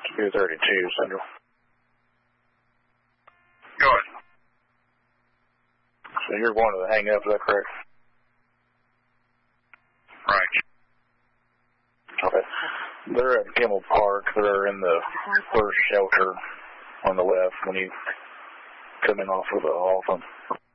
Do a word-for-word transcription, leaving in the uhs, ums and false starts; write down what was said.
two thirty-two Central. Go ahead. So you're going to the hang-up, is that correct? Right. Okay. They're at Kimmel Park. They're in the first shelter on the left when you come in off of the Alton.